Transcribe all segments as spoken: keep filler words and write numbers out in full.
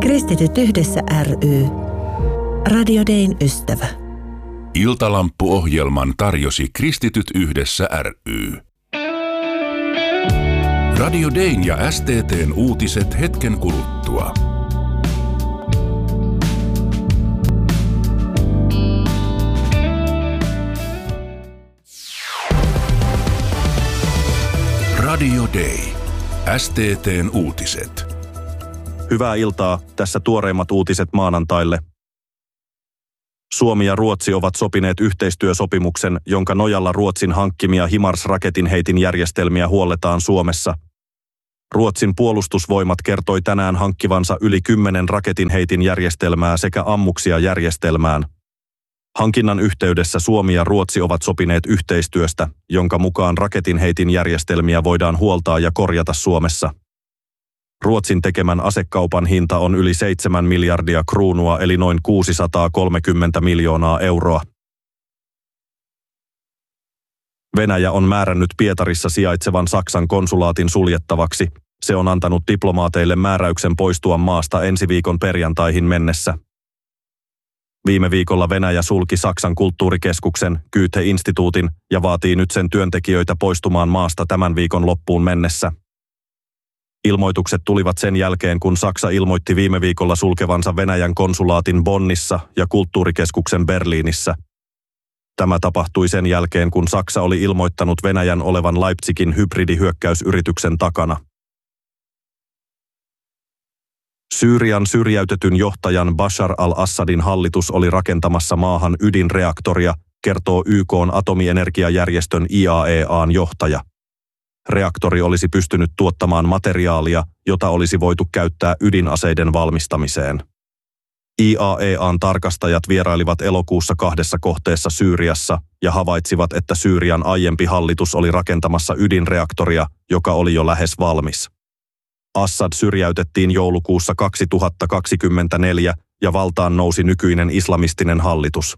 Kristityt yhdessä ry. Radio Dayn ystävä. Iltalamppu-ohjelman tarjosi Kristityt yhdessä ry. Radio Dayn ja S T T:n uutiset hetken kuluttua. Radio Day. S T T:n uutiset. Hyvää iltaa, tässä tuoreimmat uutiset maanantaille. Suomi ja Ruotsi ovat sopineet yhteistyösopimuksen, jonka nojalla Ruotsin hankkimia HIMARS-raketinheitin järjestelmiä huolletaan Suomessa. Ruotsin puolustusvoimat kertoi tänään hankkivansa yli kymmenen raketinheitin järjestelmää sekä ammuksia järjestelmään. Hankinnan yhteydessä Suomi ja Ruotsi ovat sopineet yhteistyöstä, jonka mukaan raketinheitin järjestelmiä voidaan huoltaa ja korjata Suomessa. Ruotsin tekemän asekaupan hinta on yli seitsemän miljardia kruunua eli noin kuusisataakolmekymmentä miljoonaa euroa. Venäjä on määrännyt Pietarissa sijaitsevan Saksan konsulaatin suljettavaksi. Se on antanut diplomaateille määräyksen poistua maasta ensi viikon perjantaihin mennessä. Viime viikolla Venäjä sulki Saksan kulttuurikeskuksen, Goethe-instituutin, ja vaatii nyt sen työntekijöitä poistumaan maasta tämän viikon loppuun mennessä. Ilmoitukset tulivat sen jälkeen, kun Saksa ilmoitti viime viikolla sulkevansa Venäjän konsulaatin Bonnissa ja kulttuurikeskuksen Berliinissä. Tämä tapahtui sen jälkeen, kun Saksa oli ilmoittanut Venäjän olevan Leipzigin hybridihyökkäysyrityksen takana. Syyrian syrjäytetyn johtajan Bashar al-Assadin hallitus oli rakentamassa maahan ydinreaktoria, kertoo Y K:n atomienergiajärjestön I A E A:n johtaja. Reaktori olisi pystynyt tuottamaan materiaalia, jota olisi voitu käyttää ydinaseiden valmistamiseen. I A E A:n tarkastajat vierailivat elokuussa kahdessa kohteessa Syyriassa ja havaitsivat, että Syyrian aiempi hallitus oli rakentamassa ydinreaktoria, joka oli jo lähes valmis. Assad syrjäytettiin joulukuussa kaksituhattakaksikymmentäneljä ja valtaan nousi nykyinen islamistinen hallitus.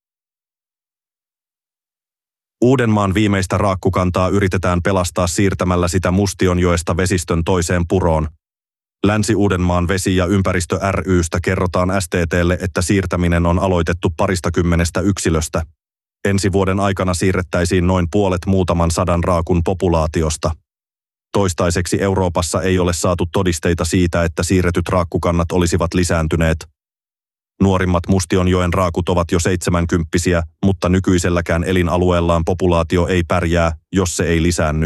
Uudenmaan viimeistä raakkukantaa yritetään pelastaa siirtämällä sitä Mustionjoesta vesistön toiseen puroon. Länsi-Uudenmaan vesi- ja ympäristö ry:stä kerrotaan S T T:lle, että siirtäminen on aloitettu paristakymmenestä yksilöstä. Ensi vuoden aikana siirrettäisiin noin puolet muutaman sadan raakun populaatiosta. Toistaiseksi Euroopassa ei ole saatu todisteita siitä, että siirretyt raakkukannat olisivat lisääntyneet. Nuorimmat Mustionjoen raakut ovat jo seitsemänkymppisiä, mutta nykyiselläkään elinalueellaan populaatio ei pärjää, jos se ei lisäänny.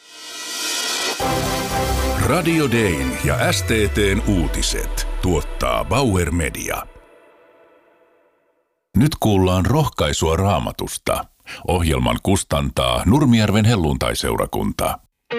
Radio Dayn ja S T T:n uutiset tuottaa Bauer Media. Nyt kuullaan rohkaisua Raamatusta. Ohjelman kustantaa Nurmijärven helluntai-seurakunta.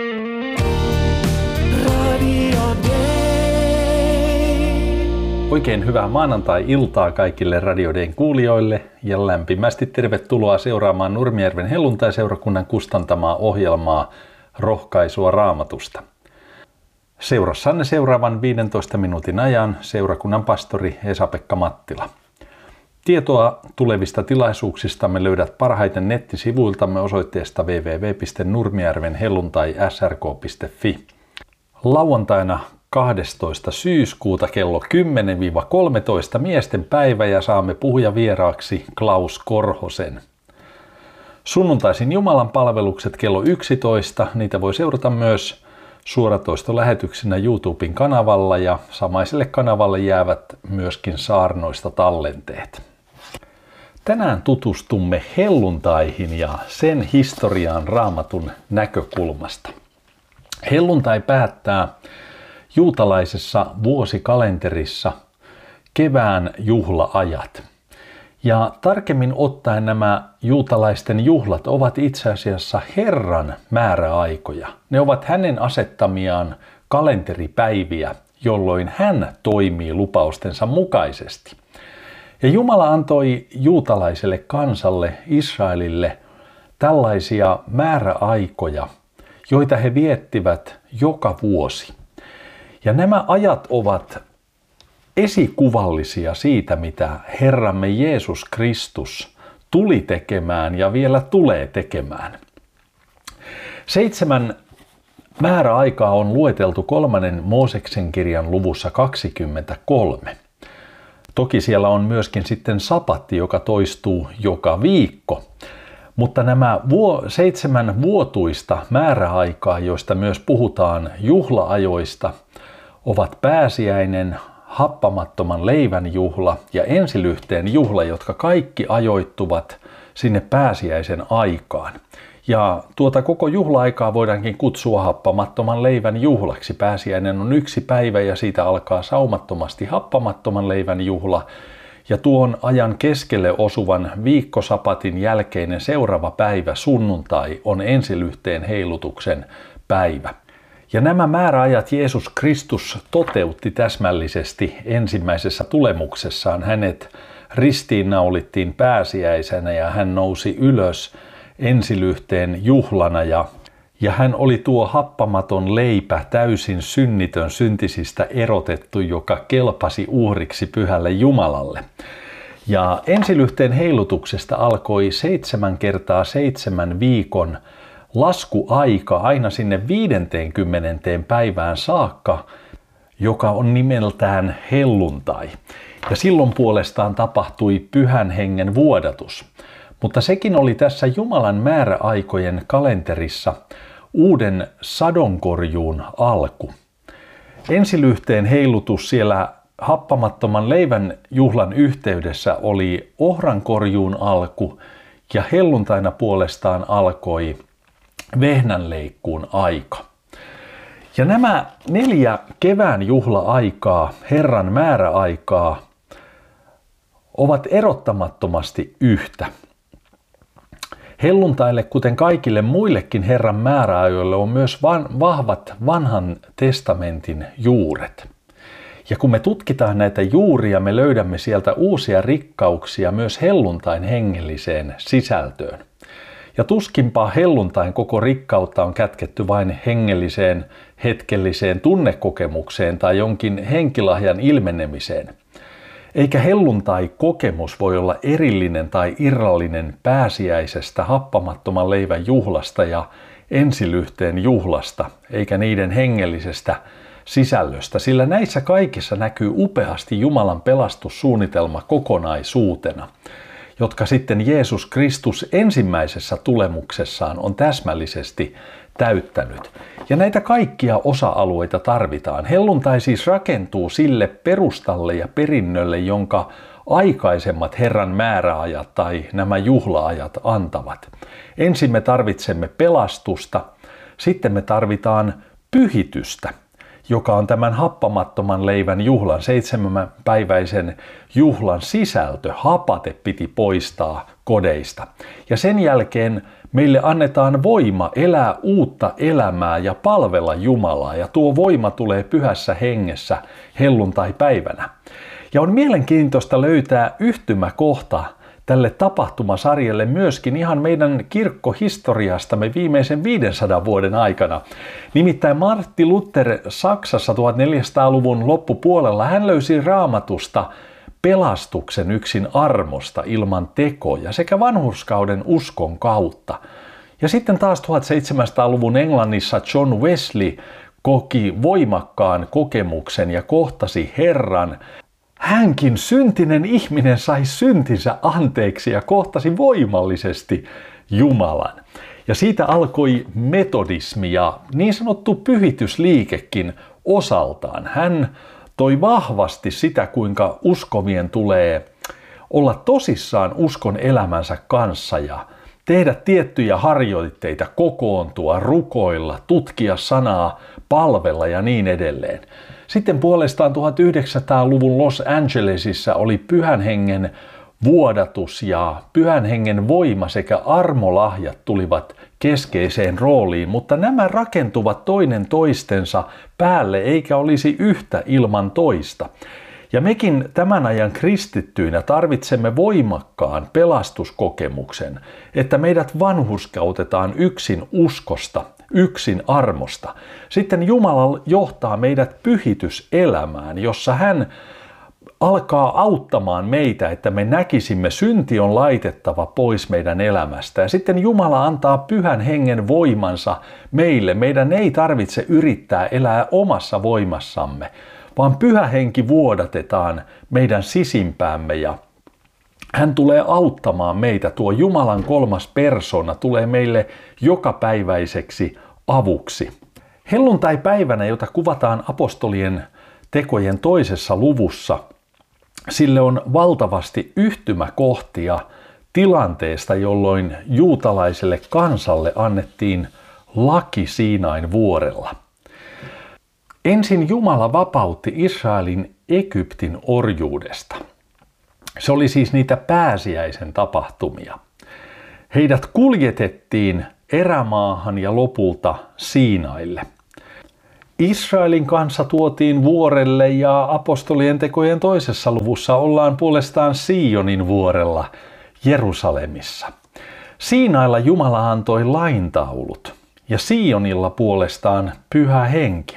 Oikein hyvää maanantai-iltaa kaikille Radio Dayn kuulijoille ja lämpimästi tervetuloa seuraamaan Nurmijärven helluntai-seurakunnan kustantamaa ohjelmaa Rohkaisua Raamatusta. Seurassanne seuraavan viidentoista minuutin ajan seurakunnan pastori Esa-Pekka Mattila. Tietoa tulevista tilaisuuksistamme löydät parhaiten nettisivuiltamme osoitteesta double-u double-u double-u piste nurmijärven helluntai s r k piste f i. Lauantaina kahdestoista syyskuuta kello kymmenen kolmetoista miesten päivä ja saamme puhuja vieraaksi Klaus Korhosen. Sunnuntaisin Jumalan palvelukset kello yksitoista, niitä voi seurata myös suoratoistolähetyksinä YouTuben kanavalla ja samaiselle kanavalle jäävät myöskin saarnoista tallenteet. Tänään tutustumme helluntaihin ja sen historiaan Raamatun näkökulmasta. Helluntai päättää juutalaisessa vuosikalenterissa kevään juhlaajat. Ja tarkemmin ottaen nämä juutalaisten juhlat ovat itse asiassa Herran määräaikoja. Ne ovat hänen asettamiaan kalenteripäiviä, jolloin hän toimii lupaustensa mukaisesti. Ja Jumala antoi juutalaiselle kansalle, Israelille, tällaisia määräaikoja, joita he viettivät joka vuosi. Ja nämä ajat ovat esikuvallisia siitä, mitä Herramme Jeesus Kristus tuli tekemään ja vielä tulee tekemään. Seitsemän Määräaikaa on lueteltu kolmannen Mooseksen kirjan luvussa kaksikymmentäkolme. Toki siellä on myöskin sitten sapatti, joka toistuu joka viikko. Mutta nämä vuo, seitsemän vuotuista määräaikaa, joista myös puhutaan juhlaajoista, ovat pääsiäinen, happamattoman leivän juhla ja ensilyhteen juhla, jotka kaikki ajoittuvat sinne pääsiäisen aikaan. Ja tuota koko juhla-aikaa voidaankin kutsua happamattoman leivän juhlaksi. Pääsiäinen on yksi päivä ja siitä alkaa saumattomasti happamattoman leivän juhla. Ja tuon ajan keskelle osuvan viikkosapatin jälkeinen seuraava päivä, sunnuntai, on ensilyhteen heilutuksen päivä. Ja nämä määräajat Jeesus Kristus toteutti täsmällisesti ensimmäisessä tulemuksessaan. Hänet ristiinnaulittiin pääsiäisenä ja hän nousi ylös ensilyhteen juhlana ja, ja hän oli tuo happamaton leipä, täysin synnitön, syntisistä erotettu, joka kelpasi uhriksi pyhälle Jumalalle. Ja ensilyhteen heilutuksesta alkoi seitsemän kertaa seitsemän viikon laskuaika aina sinne viidenteenkymmenenteen päivään saakka, joka on nimeltään helluntai. Ja silloin puolestaan tapahtui pyhän hengen vuodatus. Mutta sekin oli tässä Jumalan määräaikojen kalenterissa uuden sadonkorjuun alku. Ensilyhteen heilutus siellä happamattoman leivän juhlan yhteydessä oli ohrankorjuun alku ja helluntaina puolestaan alkoi vehnänleikkuun aika. Ja nämä neljä kevään juhla-aikaa, Herran määräaikaa, ovat erottamattomasti yhtä. Helluntaille, kuten kaikille muillekin Herran määräajoille, on myös van, vahvat vanhan testamentin juuret. Ja kun me tutkitaan näitä juuria, me löydämme sieltä uusia rikkauksia myös helluntain hengelliseen sisältöön. Ja tuskinpa helluntain koko rikkautta on kätketty vain hengelliseen, hetkelliseen tunnekokemukseen tai jonkin henkilahjan ilmenemiseen. Eikä helluntai-kokemus voi olla erillinen tai irrallinen pääsiäisestä, happamattoman leivän juhlasta ja ensilyhteen juhlasta, eikä niiden hengellisestä sisällöstä, sillä näissä kaikissa näkyy upeasti Jumalan pelastussuunnitelma kokonaisuutena, jotka sitten Jeesus Kristus ensimmäisessä tulemuksessaan on täsmällisesti täyttänyt. Ja näitä kaikkia osa-alueita tarvitaan. Helluntai siis rakentuu sille perustalle ja perinnölle, jonka aikaisemmat Herran määräajat tai nämä juhlaajat antavat. Ensin me tarvitsemme pelastusta, sitten me tarvitaan pyhitystä, joka on tämän happamattoman leivän juhlan, seitsemänpäiväisen juhlan sisältö. Hapate piti poistaa kodeista. Ja sen jälkeen meille annetaan voima elää uutta elämää ja palvella Jumalaa, ja tuo voima tulee pyhässä hengessä helluntai-päivänä. Ja on mielenkiintoista löytää yhtymäkohta tälle tapahtumasarjalle myöskin ihan meidän kirkkohistoriastamme viimeisen viidensadan vuoden aikana. Nimittäin Martti Luther Saksassa tuhatneljäsataaluvun loppupuolella hän löysi Raamatusta pelastuksen yksin armosta ilman tekoja sekä vanhurskauden uskon kautta. Ja sitten taas tuhatseitsemänsataaluvun Englannissa John Wesley koki voimakkaan kokemuksen ja kohtasi Herran. Hänkin syntinen ihminen sai syntinsä anteeksi ja kohtasi voimallisesti Jumalan. Ja siitä alkoi metodismi ja niin sanottu pyhitysliikekin osaltaan. Hän toi vahvasti sitä, kuinka uskovien tulee olla tosissaan uskon elämänsä kanssa ja tehdä tiettyjä harjoitteita, kokoontua, rukoilla, tutkia sanaa, palvella ja niin edelleen. Sitten puolestaan tuhatyhdeksänsataaluvun Los Angelesissa oli pyhän hengen vuodatus ja pyhän hengen voima sekä armolahjat tulivat keskeiseen rooliin, mutta nämä rakentuvat toinen toistensa päälle eikä olisi yhtä ilman toista. Ja mekin tämän ajan kristittyinä tarvitsemme voimakkaan pelastuskokemuksen, että meidät vanhurskautetaan yksin uskosta, yksin armosta. Sitten Jumala johtaa meidät pyhityselämään, jossa hän alkaa auttamaan meitä, että me näkisimme, synti on laitettava pois meidän elämästä. Ja sitten Jumala antaa Pyhän Hengen voimansa meille. Meidän ei tarvitse yrittää elää omassa voimassamme, vaan Pyhä Henki vuodatetaan meidän sisimpäämme ja hän tulee auttamaan meitä. Tuo Jumalan kolmas persona tulee meille jokapäiväiseksi avuksi. Helluntai-päivänä, jota kuvataan apostolien tekojen toisessa luvussa, sille on valtavasti yhtymäkohtia tilanteesta, jolloin juutalaiselle kansalle annettiin laki Siinain vuorella. Ensin Jumala vapautti Israelin Egyptin orjuudesta. Se oli siis niitä pääsiäisen tapahtumia. Heidät kuljetettiin erämaahan ja lopulta Siinaille. Israelin kanssa tuotiin vuorelle ja apostolien tekojen toisessa luvussa ollaan puolestaan Sionin vuorella Jerusalemissa. Siinailla Jumala antoi laintaulut ja Sionilla puolestaan Pyhä Henki.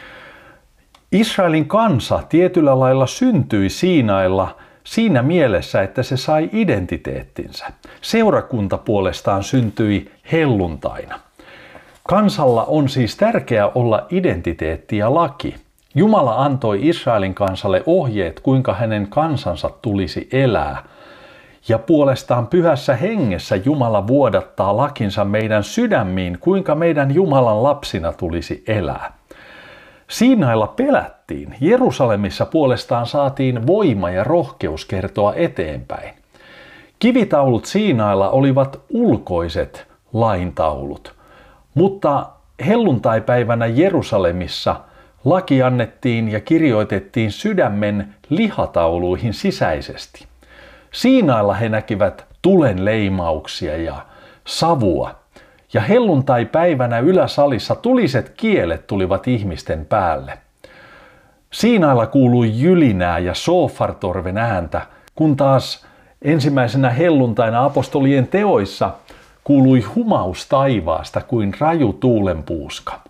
Israelin kansa tietyllä lailla syntyi Siinailla siinä mielessä, että se sai identiteettinsä. Seurakunta puolestaan syntyi helluntaina. Kansalla on siis tärkeää olla identiteetti ja laki. Jumala antoi Israelin kansalle ohjeet, kuinka hänen kansansa tulisi elää. Ja puolestaan Pyhässä Hengessä Jumala vuodattaa lakinsa meidän sydämiin, kuinka meidän Jumalan lapsina tulisi elää. Siinailla pelättiin. Jerusalemissa puolestaan saatiin voima ja rohkeus kertoa eteenpäin. Kivitaulut Siinailla olivat ulkoiset laintaulut, mutta helluntaipäivänä Jerusalemissa laki annettiin ja kirjoitettiin sydämen lihatauluihin sisäisesti. Siinailla he näkivät tulen leimauksia ja savua. Ja helluntai-päivänä yläsalissa tuliset kielet tulivat ihmisten päälle. Siinailla kuului jylinää ja sofartorven ääntä, kun taas ensimmäisenä helluntaina apostolien teoissa kuului humaus taivaasta kuin raju tuulenpuuska.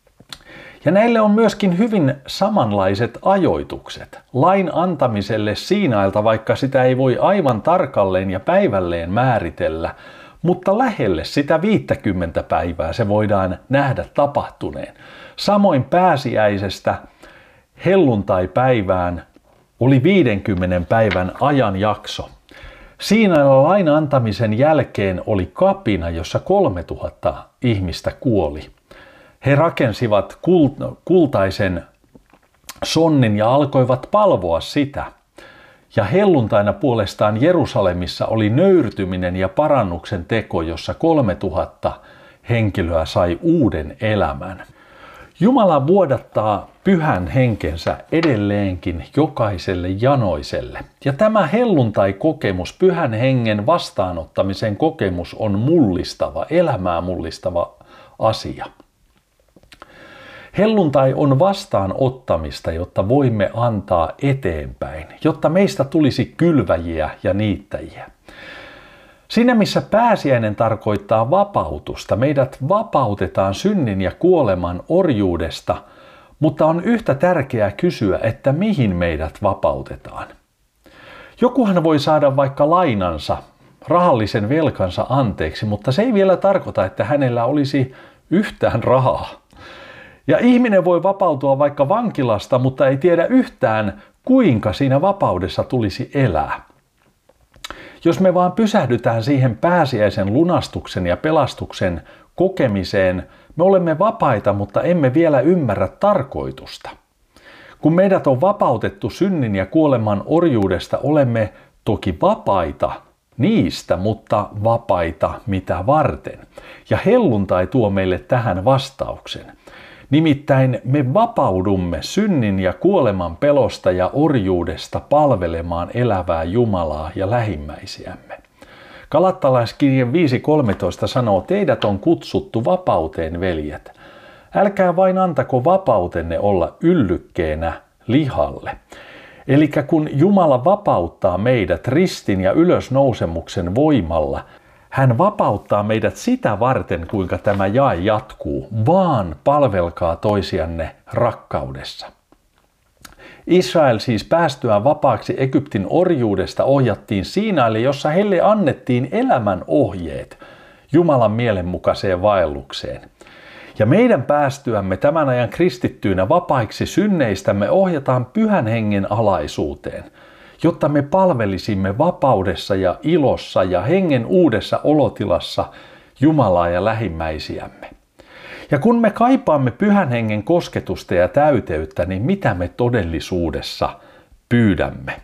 Ja näille on myöskin hyvin samanlaiset ajoitukset. Lain antamiselle Siinailta, vaikka sitä ei voi aivan tarkalleen ja päivälleen määritellä, mutta lähelle sitä viittäkymmentä päivää se voidaan nähdä tapahtuneen. Samoin pääsiäisestä helluntai-päivään oli viidenkymmenen päivän ajanjakso. Siinailla lain antamisen jälkeen oli kapina, jossa kolmetuhatta ihmistä kuoli. He rakensivat kultaisen sonnin ja alkoivat palvoa sitä. Ja helluntaina puolestaan Jerusalemissa oli nöyrtyminen ja parannuksen teko, jossa kolmetuhatta henkilöä sai uuden elämän. Jumala vuodattaa Pyhän Henkensä edelleenkin jokaiselle janoiselle. Ja tämä helluntai-kokemus, Pyhän Hengen vastaanottamisen kokemus on mullistava, elämää mullistava asia. Helluntai on vastaanottamista, jotta voimme antaa eteenpäin, jotta meistä tulisi kylväjiä ja niittäjiä. Siinä missä pääsiäinen tarkoittaa vapautusta, meidät vapautetaan synnin ja kuoleman orjuudesta, mutta on yhtä tärkeää kysyä, että mihin meidät vapautetaan. Jokuhan voi saada vaikka lainansa, rahallisen velkansa anteeksi, mutta se ei vielä tarkoita, että hänellä olisi yhtään rahaa. Ja ihminen voi vapautua vaikka vankilasta, mutta ei tiedä yhtään, kuinka siinä vapaudessa tulisi elää. Jos me vaan pysähdytään siihen pääsiäisen lunastuksen ja pelastuksen kokemiseen, me olemme vapaita, mutta emme vielä ymmärrä tarkoitusta. Kun meidät on vapautettu synnin ja kuoleman orjuudesta, olemme toki vapaita niistä, mutta vapaita mitä varten. Ja helluntai tuo meille tähän vastauksen. Nimittäin me vapaudumme synnin ja kuoleman pelosta ja orjuudesta palvelemaan elävää Jumalaa ja lähimmäisiämme. Galattalaiskirje viisi kolmetoista sanoo, teidät on kutsuttu vapauteen, veljet. Älkää vain antako vapautenne olla yllykkeenä lihalle. Eli kun Jumala vapauttaa meidät ristin ja ylösnousemuksen voimalla, hän vapauttaa meidät sitä varten, kuinka tämä jae jatkuu, vaan palvelkaa toisianne rakkaudessa. Israel siis päästyään vapaaksi Egyptin orjuudesta ohjattiin Siinaille, jossa heille annettiin elämän ohjeet Jumalan mielenmukaiseen vaellukseen. Ja meidän päästyämme tämän ajan kristittyinä vapaiksi synneistämme ohjataan Pyhän Hengen alaisuuteen, jotta me palvelisimme vapaudessa ja ilossa ja hengen uudessa olotilassa Jumalaa ja lähimmäisiämme. Ja kun me kaipaamme Pyhän Hengen kosketusta ja täyteyttä, niin mitä me todellisuudessa pyydämme?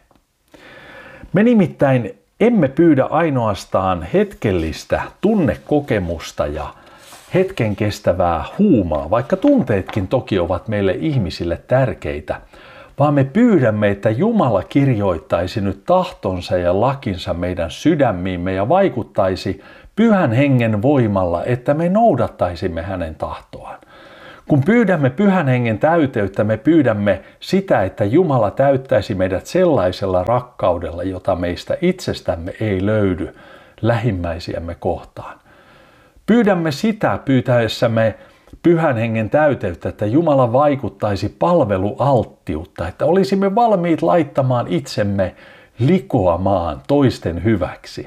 Me nimittäin emme pyydä ainoastaan hetkellistä tunnekokemusta ja hetken kestävää huumaa, vaikka tunteetkin toki ovat meille ihmisille tärkeitä, vaan me pyydämme, että Jumala kirjoittaisi nyt tahtonsa ja lakinsa meidän sydämiimme ja vaikuttaisi Pyhän Hengen voimalla, että me noudattaisimme hänen tahtoaan. Kun pyydämme Pyhän Hengen täyteyttä, me pyydämme sitä, että Jumala täyttäisi meidät sellaisella rakkaudella, jota meistä itsestämme ei löydy lähimmäisiämme kohtaan. Pyydämme sitä pyytäessämme Pyhän Hengen täyteyttä, että Jumala vaikuttaisi palvelualttiutta, että olisimme valmiit laittamaan itsemme likoamaan toisten hyväksi.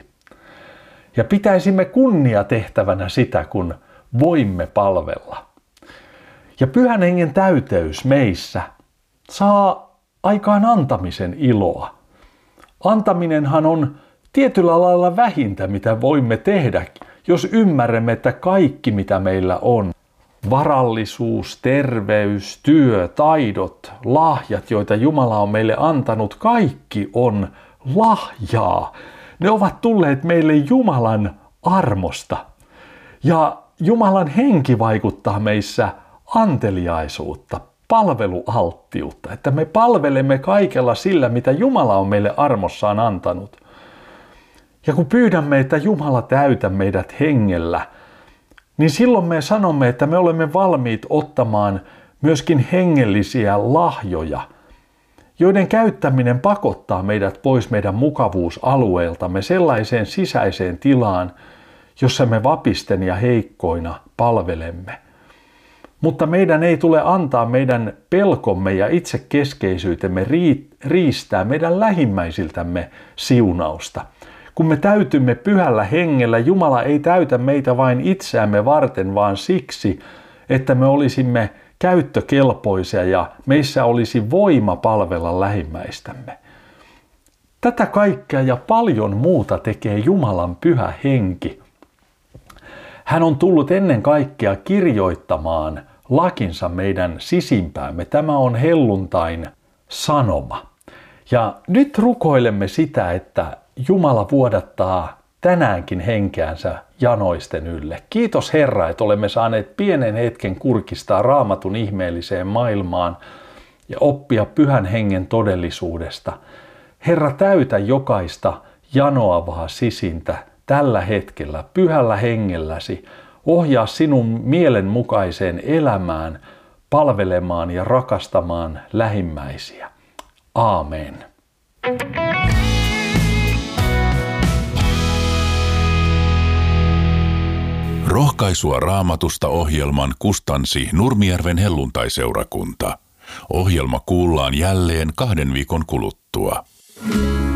Ja pitäisimme kunniatehtävänä sitä, kun voimme palvella. Ja Pyhän Hengen täyteys meissä saa aikaan antamisen iloa. Antaminenhan on tietyllä lailla vähintä, mitä voimme tehdä, jos ymmärrämme, että kaikki mitä meillä on, varallisuus, terveys, työ, taidot, lahjat, joita Jumala on meille antanut, kaikki on lahjaa. Ne ovat tulleet meille Jumalan armosta. Ja Jumalan henki vaikuttaa meissä anteliaisuutta, palvelualttiutta, että me palvelemme kaikella sillä, mitä Jumala on meille armossaan antanut. Ja kun pyydämme, että Jumala täytä meidät hengellä, niin silloin me sanomme, että me olemme valmiit ottamaan myöskin hengellisiä lahjoja, joiden käyttäminen pakottaa meidät pois meidän mukavuusalueeltamme sellaiseen sisäiseen tilaan, jossa me vapisten ja heikkoina palvelemme. Mutta meidän ei tule antaa meidän pelkomme ja itsekeskeisyytemme riistää meidän lähimmäisiltämme siunausta. Kun me täytymme Pyhällä Hengellä, Jumala ei täytä meitä vain itseämme varten, vaan siksi, että me olisimme käyttökelpoisia ja meissä olisi voima palvella lähimmäistämme. Tätä kaikkea ja paljon muuta tekee Jumalan Pyhä Henki. Hän on tullut ennen kaikkea kirjoittamaan lakinsa meidän sisimpäämme. Tämä on helluntain sanoma. Ja nyt rukoilemme sitä, että Jumala vuodattaa tänäänkin henkeänsä janoisten ylle. Kiitos Herra, että olemme saaneet pienen hetken kurkistaa Raamatun ihmeelliseen maailmaan ja oppia Pyhän Hengen todellisuudesta. Herra, täytä jokaista janoavaa sisintä tällä hetkellä Pyhällä Hengelläsi. Ohjaa sinun mielenmukaiseen elämään, palvelemaan ja rakastamaan lähimmäisiä. Aamen. Rohkaisua Raamatusta ohjelman kustansi Nurmijärven helluntaiseurakunta. Ohjelma kuullaan jälleen kahden viikon kuluttua.